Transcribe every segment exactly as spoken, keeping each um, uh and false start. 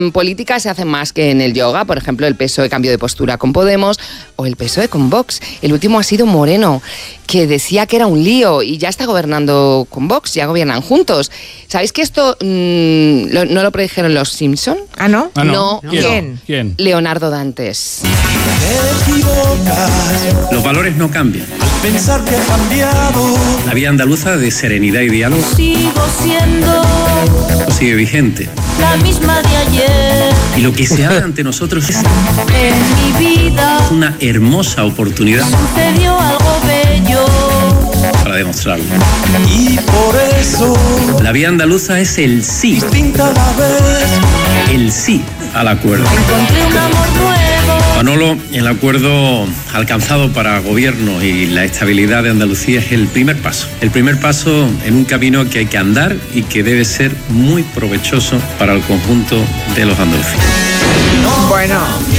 En política se hace más que en el yoga, por ejemplo, el P S O E cambio de postura con Podemos o el P S O E con Vox. El último ha sido Moreno, que decía que era un lío y ya está gobernando con Vox, ya gobiernan juntos. ¿Sabéis que esto mmm, lo, no lo predijeron los Simpson? ¿Ah, no? Ah, no. no. ¿Quién? ¿Quién? Leonardo Dantes. Los valores no cambian. Pensar que ha cambiado. La vía andaluza de serenidad y diálogo Sigo siendo sigue vigente. la misma de ayer. Y lo que se abre ante nosotros es En mi vida una hermosa oportunidad sucedió algo bello. para demostrarlo. Y por eso, La vía andaluza es el sí, distinta a la vez. el sí al acuerdo. Encontré un amor nuevo. Manolo, el acuerdo alcanzado para gobierno y la estabilidad de Andalucía es el primer paso. El primer paso en un camino que hay que andar y que debe ser muy provechoso para el conjunto de los andaluces. Bueno,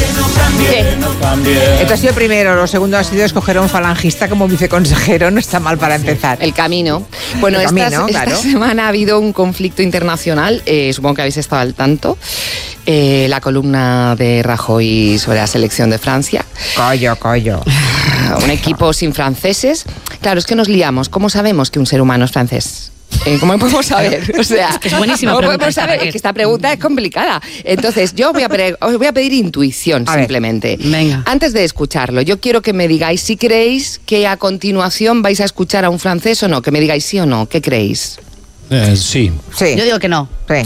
¿Qué? esto ha sido el primero. Lo segundo ha sido escoger a un falangista como viceconsejero. No está mal para empezar. El camino. Bueno, El esta, camino, esta claro. semana ha habido un conflicto internacional, eh, supongo que habéis estado al tanto, eh, la columna de Rajoy sobre la selección de Francia. Collo, collo. Un equipo sin franceses. Claro, es que nos liamos. ¿Cómo sabemos que un ser humano es francés? Eh, ¿Cómo podemos saber? O sea, Es que es buenísima ¿cómo pregunta podemos esta, saber? Raquel. Es que esta pregunta es complicada. Entonces, yo voy a pre- os voy a pedir intuición, A ver. simplemente. Venga. Antes de escucharlo, yo quiero que me digáis si creéis que a continuación vais a escuchar a un francés o no. Que me digáis sí o no. ¿Qué creéis? Eh, sí. Sí. Yo digo que no. Sí.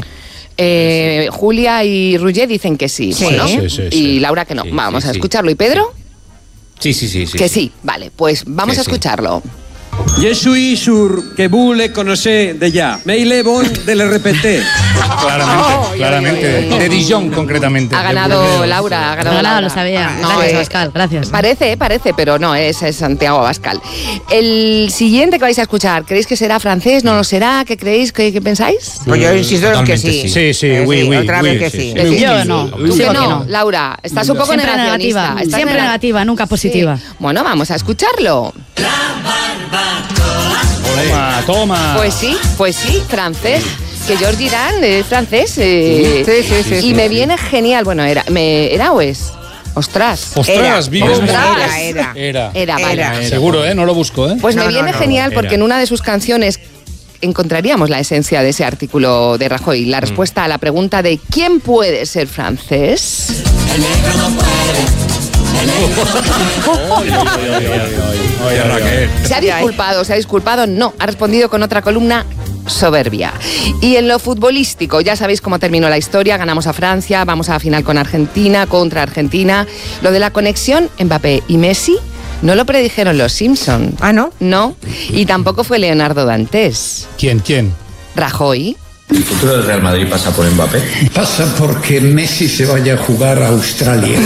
Eh, Julia y Roger dicen que sí, Sí. ¿no? Sí, sí, Y sí. Laura que no. Sí, Vamos sí, a sí. escucharlo. ¿Y Pedro? Sí, sí, sí. sí que sí. Vale, pues vamos Sí, a sí. escucharlo. Je suis sûr que vous le connaissez déjà, mais il est bon de le répéter. Claramente, claramente. De Dijon, concretamente. Ha De ganado Burdeos. Laura, ha ganado No, no, Laura. lo sabía. No, Gracias, eh, Abascal, gracias. Parece, parece, pero no, es, es Santiago Abascal. El siguiente que vais a escuchar, ¿creéis que será francés? ¿No lo será? ¿Qué creéis? ¿Qué, qué pensáis? Pues yo insisto en que Totalmente sí. sí. Sí, sí, Eh, oui, oui, Otra oui, vez que sí, sí. sí. Decís- Yo no. ¿Tú Sí que o no, que no. Laura? Estás un poco Siempre negacionista. negativa, Estás siempre nega- negativa, nunca positiva. Sí. Bueno, vamos a escucharlo. Toma, toma. Pues sí, pues sí, francés. Que Georges Girán es francés. eh, Sí, sí, sí, y sí, me sí. viene genial. Bueno, era, me, ¿era o es? Ostras. Ostras, Era. vives muy Ostras. bien. Era, Era. Era, vale. Era. Seguro, ¿eh? No lo busco, ¿eh? Pues No, me no, viene no, genial porque era. en una de sus canciones encontraríamos la esencia de ese artículo de Rajoy, la respuesta a la pregunta de ¿quién puede ser francés? Oye, Raquel. ¿Se ha disculpado? ¿Se ha disculpado? No, ha respondido con otra columna soberbia. Y en lo futbolístico, ya sabéis cómo terminó la historia, ganamos a Francia, vamos a la final con Argentina, contra Argentina. Lo de la conexión Mbappé y Messi no lo predijeron los Simpson. Ah, ¿no? No, y tampoco fue Leonardo Dantes. ¿Quién, quién? Rajoy. ¿El futuro del Real Madrid pasa por Mbappé? Pasa porque Messi se vaya a jugar a Australia.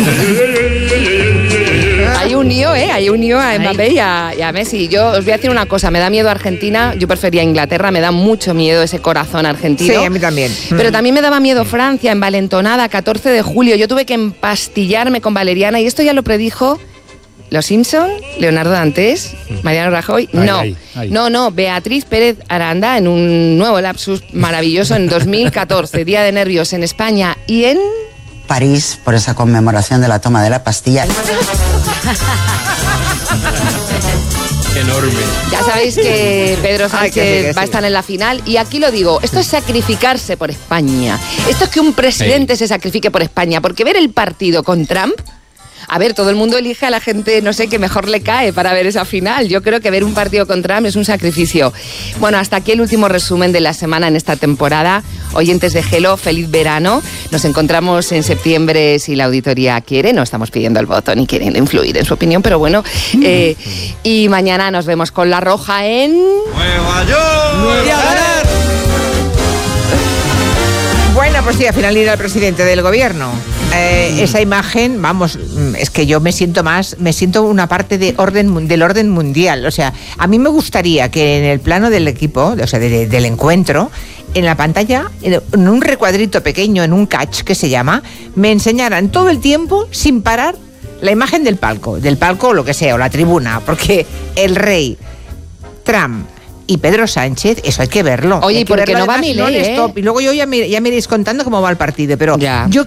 Hay un lío, ¿eh? Hay un lío a Mbappé y a, y a Messi. Yo os voy a decir una cosa, me da miedo Argentina, yo prefería Inglaterra, me da mucho miedo ese corazón argentino. Sí, a mí también. Pero también me daba miedo Francia, envalentonada, catorce de julio. Yo tuve que empastillarme con Valeriana y esto ya lo predijo Los Simpson, Leonardo Dantes, Mariano Rajoy. Ay, No, ay, ay. no, no, Beatriz Pérez Aranda en un nuevo lapsus maravilloso en dos mil catorce, Día de Nervios en España y en... París, por esa conmemoración de la toma de la Bastilla. Enorme. Ya sabéis que Pedro Ay, Sánchez que sí, que va a sí. estar en la final y aquí lo digo, esto es sacrificarse por España. Esto es que un presidente se sacrifique por España, porque ver el partido con Trump... A ver, todo el mundo elige a la gente, no sé, que mejor le cae para ver esa final. Yo creo que ver un partido con Trump es un sacrificio. Bueno, hasta aquí el último resumen de la semana en esta temporada. Oyentes de Hello, feliz verano. Nos encontramos en septiembre si la auditoría quiere. No estamos pidiendo el voto ni quieren influir en su opinión, pero bueno. Eh, y mañana nos vemos con La Roja en... ¡Nueva York! ¡Y a ganar! Bueno, pues sí, al final irá el presidente del gobierno. Eh, esa imagen, vamos, mm, es que yo me siento más, me siento una parte de orden mun- del orden mundial. O sea, a mí me gustaría que en el plano del equipo, o sea, de- de- del encuentro, en la pantalla, en en un recuadrito pequeño, en un catch que se llama, me enseñaran todo el tiempo, sin parar, la imagen del palco, del palco o lo que sea, o la tribuna, porque el rey, Trump y Pedro Sánchez, eso hay que verlo. Oye, Hay ¿y que por qué verlo no va además Milei, eh? non-stop. Y luego yo ya me, ya me iréis contando cómo va el partido, pero Ya. yo